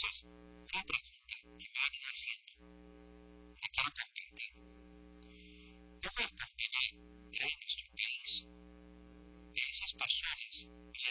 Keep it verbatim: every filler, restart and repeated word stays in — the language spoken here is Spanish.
Entonces, una pregunta que me he venido haciendo, la quiero compartir. ¿Cómo el campeonato en nuestro país de esas personas le